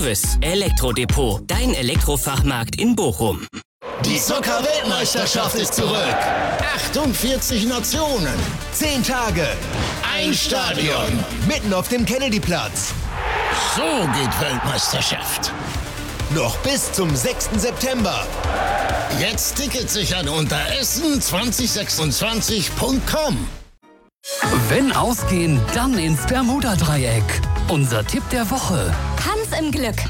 Service. Elektrodepot, dein Elektrofachmarkt in Bochum. Die Zucker-Weltmeisterschaft ist zurück. 48 Nationen. 10 Tage. Ein Stadion. Mitten auf dem Kennedyplatz. So geht Weltmeisterschaft. Noch bis zum 6. September. Jetzt Tickets sichern unter essen2026.com. Wenn ausgehen, dann ins Bermuda-Dreieck. Unser Tipp der Woche. Hans im Glück.